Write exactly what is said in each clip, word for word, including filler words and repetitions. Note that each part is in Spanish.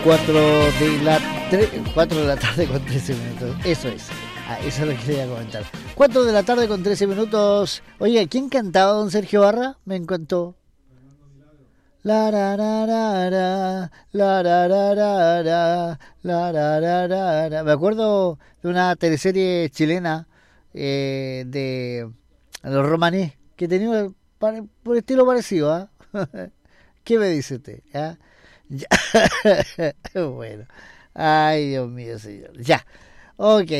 cuatro de la cuatro de la tarde con trece minutos. Eso es. Ah, eso es lo que quería comentar. cuatro de la tarde con trece minutos. Oye, ¿quién cantaba, don Sergio Barra? Me encantó. La ra ra ra ra, la ra ra ra ra, la ra ra ra ra. Me acuerdo de una teleserie chilena eh, de los romanés que tenía por, por estilo parecido, ¿ah? ¿eh? ¿Qué me dice usted? ¿Ah? Ya. Bueno. Ay, Dios mío, señor. Ya. Ok.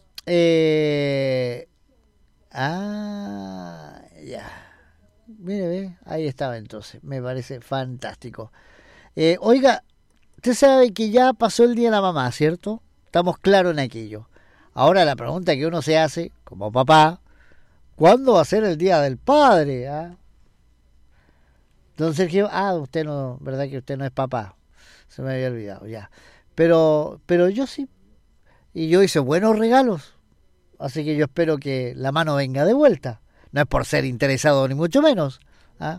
Eh... Ah, ya. Mire, ve, ahí estaba entonces. Me parece fantástico. Eh, oiga, usted sabe que ya pasó el Día de la Mamá, ¿cierto? Estamos claros en aquello. Ahora la pregunta que uno se hace, como papá, ¿cuándo va a ser el Día del Padre? ¿Ah? Don Sergio, ah, usted no, ¿verdad que usted no es papá? Se me había olvidado, ya. Pero, pero yo sí. Y yo hice buenos regalos. Así que yo espero que la mano venga de vuelta. No es por ser interesado ni mucho menos. ¿Ah?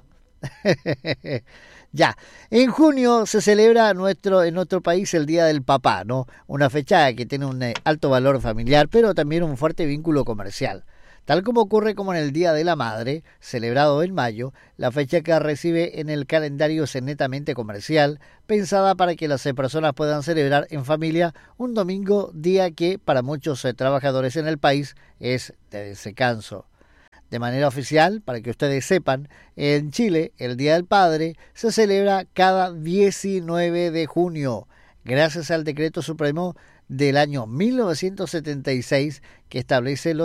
Ya, en junio se celebra nuestro, en nuestro país el Día del Papá, ¿no? Una fecha que tiene un eh, alto valor familiar, pero también un fuerte vínculo comercial. Tal como ocurre como en el Día de la Madre, celebrado en mayo, la fecha que recibe en el calendario es netamente comercial, pensada para que las personas puedan celebrar en familia un domingo, día que para muchos eh, trabajadores en el país es de descanso. De manera oficial, para que ustedes sepan, en Chile el Día del Padre se celebra cada diecinueve de junio, gracias al Decreto Supremo del año mil novecientos setenta y seis que establece los